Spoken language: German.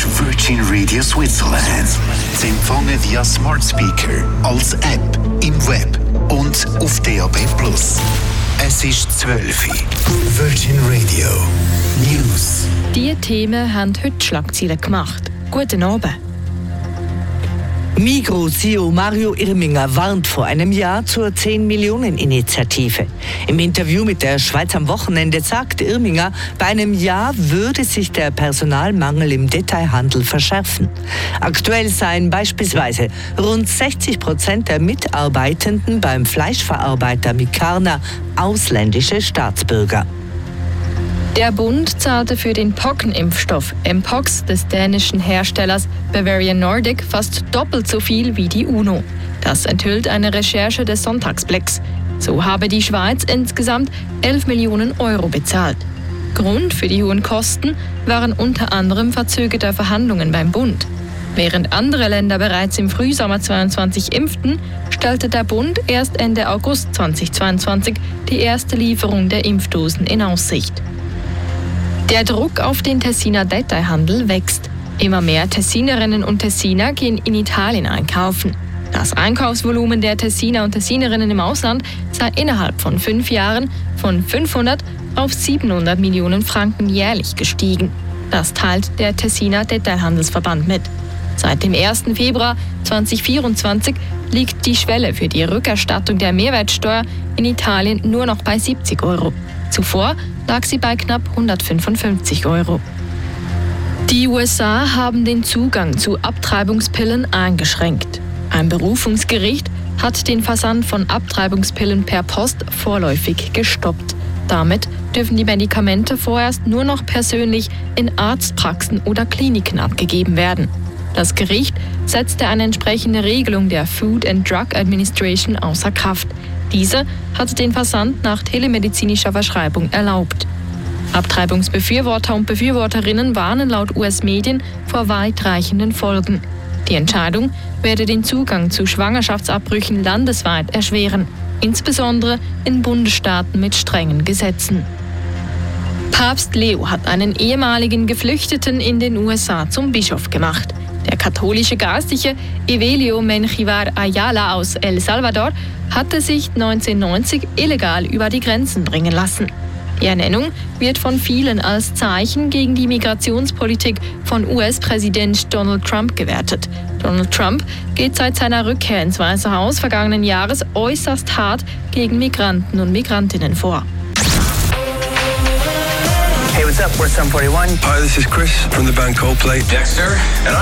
Virgin Radio Switzerland. Zu empfangen via Smart Speaker, als App, im Web und auf DAB+. Es ist 12 Uhr. Virgin Radio News. Diese Themen haben heute Schlagzeilen gemacht. Guten Abend. Migros-CEO Mario Irminger warnt vor einem Ja zur 10-Millionen-Initiative. Im Interview mit der Schweiz am Wochenende sagt Irminger, bei einem Ja würde sich der Personalmangel im Detailhandel verschärfen. Aktuell seien beispielsweise rund 60% der Mitarbeitenden beim Fleischverarbeiter Micarna ausländische Staatsbürger. Der Bund zahlte für den Pockenimpfstoff Mpox des dänischen Herstellers Bavarian Nordic fast doppelt so viel wie die UNO. Das enthüllt eine Recherche des Sonntagsblicks. So habe die Schweiz insgesamt 11 Millionen Euro bezahlt. Grund für die hohen Kosten waren unter anderem verzögerte Verhandlungen beim Bund. Während andere Länder bereits im Frühsommer 2022 impften, stellte der Bund erst Ende August 2022 die erste Lieferung der Impfdosen in Aussicht. Der Druck auf den Tessiner Detailhandel wächst. Immer mehr Tessinerinnen und Tessiner gehen in Italien einkaufen. Das Einkaufsvolumen der Tessiner und Tessinerinnen im Ausland sei innerhalb von 5 Jahren von 500 auf 700 Millionen Franken jährlich gestiegen. Das teilt der Tessiner Detailhandelsverband mit. Seit dem 1. Februar 2024 liegt die Schwelle für die Rückerstattung der Mehrwertsteuer in Italien nur noch bei 70 Euro. Zuvor lag sie bei knapp 155 Euro. Die USA haben den Zugang zu Abtreibungspillen eingeschränkt. Ein Berufungsgericht hat den Versand von Abtreibungspillen per Post vorläufig gestoppt. Damit dürfen die Medikamente vorerst nur noch persönlich in Arztpraxen oder Kliniken abgegeben werden. Das Gericht setzte eine entsprechende Regelung der Food and Drug Administration außer Kraft. Diese hat den Versand nach telemedizinischer Verschreibung erlaubt. Abtreibungsbefürworter und Befürworterinnen warnen laut US-Medien vor weitreichenden Folgen. Die Entscheidung werde den Zugang zu Schwangerschaftsabbrüchen landesweit erschweren, insbesondere in Bundesstaaten mit strengen Gesetzen. Papst Leo hat einen ehemaligen Geflüchteten in den USA zum Bischof gemacht. Der katholische Geistliche Evelio Menjivar Ayala aus El Salvador hatte sich 1990 illegal über die Grenzen bringen lassen. Die Ernennung wird von vielen als Zeichen gegen die Migrationspolitik von US-Präsident Donald Trump gewertet. Donald Trump geht seit seiner Rückkehr ins Weiße Haus vergangenen Jahres äußerst hart gegen Migranten und Migrantinnen vor. Hey, what's up? We're Sum 41. Hi, this is Chris from the band Coldplay. Dexter.